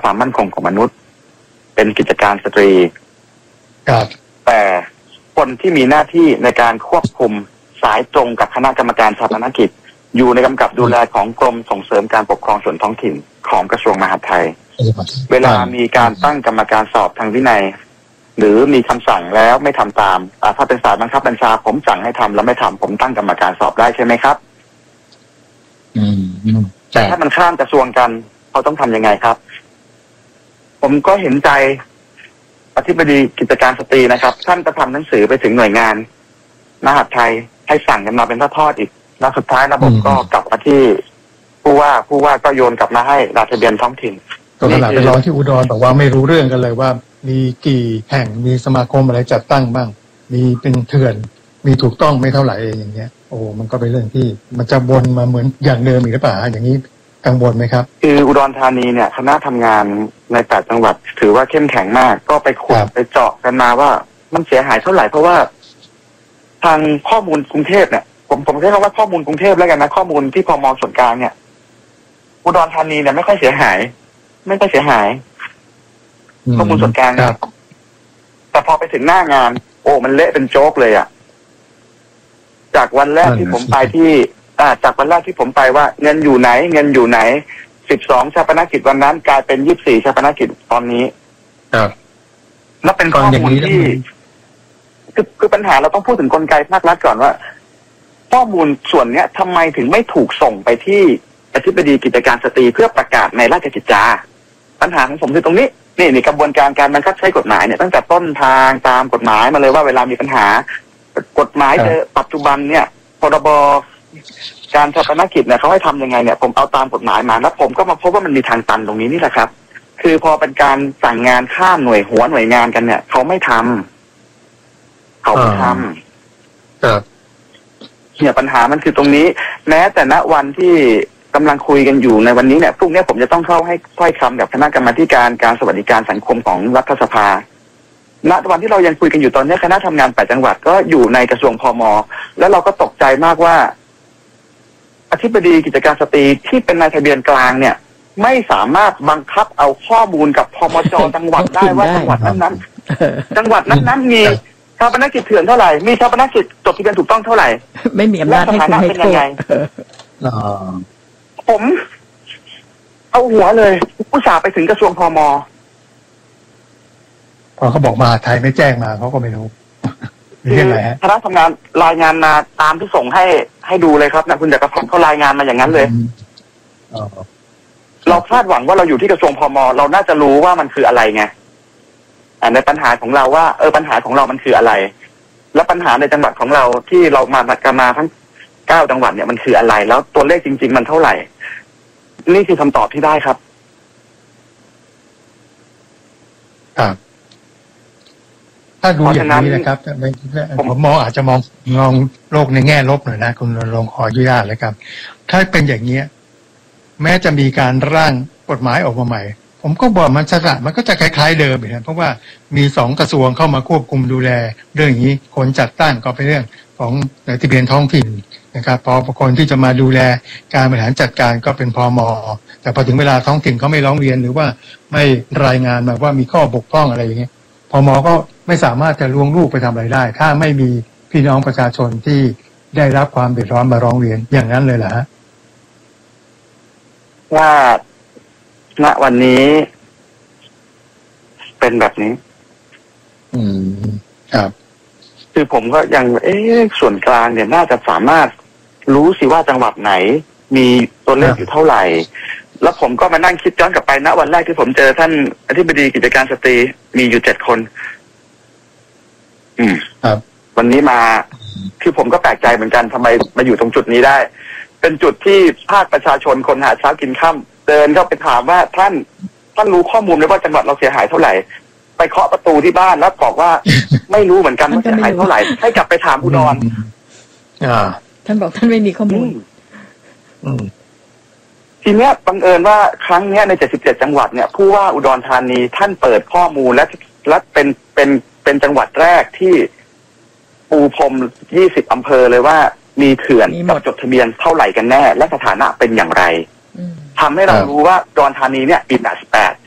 ความมั่นคงของมนุษย์เป็นกิจการสตรีครับแต่คนที่มีหน้าที่ในการควบคุมสายตรงกับคณะกรรมการชาปนกิจอยู่ในกำกับดูแลของกรมส่งเสริมการปกครองส่วนท้องถิ่นของกระทรวงมหาดไทยเวลามีการตั้งกรรมการสอบทางวินัยหรือมีคำสั่งแล้วไม่ทำตามถ้าเป็นสายบังคับบัญชาผมสั่งให้ทำแล้วไม่ทำผมตั้งกรรมการสอบได้ใช่ไหมครับแต่ถ้ามันข้ามกระทรวงกันเขาต้องทำยังไงครับผมก็เห็นใจอธิบดีกิจการสตรีนะครับท่านจะทำหนังสือไปถึงหน่วยงานมหาดไทยให้สั่งกันมาเป็นทอดๆอีกแล้วสุดท้ายระบบก็กลับมาที่ผู้ว่าก็โยนกลับมาให้ราชทะเบียนท้องถิ่นก็ขนาดไปร้องที่อุดรบอกว่าไม่รู้เรื่องกันเลยว่ามีกี่แห่งมีสมาคมอะไรจัดตั้งบ้างมีเป็นเถื่อนมีถูกต้องไม่เท่าไหร่อย่างเงี้ยโอ้มันก็เป็นเรื่องที่มันจะวนมาเหมือนอย่างเดิมอีกหรือเปล่าอย่างนี้กังวลไหมครับคืออุดรธานีเนี่ยคณะทำงานใน8จังหวัดถือว่าเข้มแข็งมากก็ไปขุดไปเจาะกันมาว่ามันเสียหายเท่าไหร่เพราะว่าทางข้อมูลกรุงเทพเนี่ยผมใช้คำว่าข้อมูลกรุงเทพแล้วกันนะข้อมูลที่พม.ส่วนกลางเนี่ยอุดรธานีเนี่ยไม่ค่อยเสียหายข้อมูลส่วนกลางเนี่ยแต่พอไปถึงหน้างานโอ้มันเละเป็นโจ๊กเลยอ่ะจากวันแรกที่ผมไปที่จากวันแรกที่ผมไปว่าเงินอยู่ไหน12ชาปนกิจวันนั้นกลายเป็น24ชาปนกิจตอนนี้ครับแล้วเป็นข้อมูลที่คือปัญหาเราต้องพูดถึงกลไกภาครัฐก่อนว่าข้อมูลส่วนเนี้ยทำไมถึงไม่ถูกส่งไปที่อธิบดีกิจการสตรีเพื่อประกาศในราชกิจจาปัญหาของผมคือตรงนี้นี่กระบวนการบังคับใช้กฎหมายเนี่ยตั้งแต่ต้นทางตามกฎหมายมาเลยว่าเวลามีปัญหากฎหมายปัจจุบันเนี่ยพรบการชาปนกิจเนี่ยเขาให้ทำยังไงเนี่ยผมเอาตามกฎหมายมาแล้วผมก็มาพบว่ามันมีทางตันตรงนี้นี่แหละครับคือพอเป็นการสั่งงานข้ามหน่วยงานกันเนี่ยเขาไม่ทำเนี่ยปัญหามันคือตรงนี้แม้แต่ณวันที่กำลังคุยกันอยู่ในวันนี้เนี่ยพรุ่งนี้ผมจะต้องเข้าให้ถ้อยคำกับคณะกรรมาธิการสวัสดิการสังคมของรัฐสภาณวันที่เรายังคุยกันอยู่ตอนนี้คณะทำงาน8จังหวัดก็อยู่ในกระทรวงพม.แล้วเราก็ตกใจมากว่าอธิบดีกิจการสตรีที่เป็นนายทะเบียนกลางเนี่ยไม่สามารถบังคับเอาข้อมูลกับพมจ.จังหวัดได้ว่าจังหวัดนั้นมีชาปนกิจเถื่อนเท่าไหร่มีชาปนกิจจดทะเบียนถูกต้องเท่าไหร่ไม่มีอำนาจให้คุณให้โทษผมเอาหัวเลยอุตส่าห์ไปถึงกระทรวงพม. พอเขาบอกมาไทยไม่แจ้งมาเขาก็ไม่รู้เรื่องอะไรฮะคณะทำงานรายงานมาตามที่ส่งให้ดูเลยครับนะคุณจักรพันธ์เขารายงานมาอย่างนั้นเลยเราคาดหวังว่าเราอยู่ที่กระทรวงพม.เราน่าจะรู้ว่ามันคืออะไรไงในปัญหาของเราว่าปัญหาของเรามันคืออะไรแล้วปัญหาในจังหวัดของเราที่เรามาทั้ง9จังหวัดเนี่ยมันคืออะไรแล้วตัวเลขจริงๆมันเท่าไหร่นี่คือคำตอบที่ได้ครับถ้าดูอย่างนี้นะครับผมอาจจะมองโลกในแง่ลบหน่อยนะคุณลงขออนุญาตเลยครับถ้าเป็นอย่างนี้แม้จะมีการร่างกฎหมายออกมาใหม่ผมก็บอกมันก็จะคล้ายๆเดิมอีกนะเพราะว่ามี2กระทรวงเข้ามาควบคุมดูแลเรื่องนี้คนจัดตั้งก็เป็นเรื่องของทะเบียนท้องถิ่นนะครับพอคนที่จะมาดูแลการบริหารจัดการก็เป็นพม.แต่พอถึงเวลาท้องถิ่นเขาไม่ร้องเรียนหรือว่าไม่รายงานมาว่ามีข้อบกพร่องอะไรอย่างเงี้ยพม.ก็ไม่สามารถจะลวงลูกไปทำอะไรได้ถ้าไม่มีพี่น้องประชาชนที่ได้รับความเดือดร้อนมาร้องเรียนอย่างนั้นเลยเหรอฮะว่าณวันนี้เป็นแบบนี้ครับคือผมก็ยังส่วนกลางเนี่ยน่าจะสามารถรู้สิว่าจังหวัดไหนมีตัวเลขอยู่เท่าไหร่แล้วผมก็มานั่งคิดย้อนกลับไปณวันแรกที่ผมเจอท่านอธิบดีกิจการสตรีมีอยู่7 คนครับวันนี้มาคือผมก็แปลกใจเหมือนกันทำไมมาอยู่ตรงจุดนี้ได้เป็นจุดที่ภาคประชาชนคนหาเช้ากินค่ำเดินเข้าไปถามว่าท่านรู้ข้อมูลไหมว่าจังหวัดเราเสียหายเท่าไหร่ไปเคาะประตูที่บ้านแล้วบอกว่าไม่รู้เหมือนกันว่าเสียหายเท่าไหร่ให้กลับไปถามอุดรท่านบอกท่านไม่มีข้อมูลทีเนี้ยบังเอิญว่าครั้งเนี้ยใน77จังหวัดเนี่ยผู้ว่าอุดรธานีท่านเปิดข้อมูลและเป็นจังหวัดแรกที่ปูพรม20อำเภอเลยว่ามีเถื่อนกับจดทะเบียนเท่าไหร่กันแน่และสถานะเป็นอย่างไรทำให้เรารู้ว่าอุดรธานีเนี่ยปี88